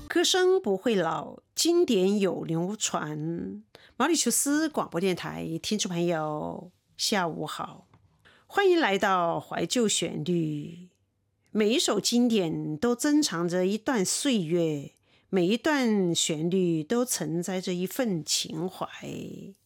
歌声不会老，经典有流传。毛里求斯广播电台听众朋友，下午好，欢迎来到怀旧旋律。每一首经典都珍藏着一段岁月，每一段旋律都承载着一份情怀。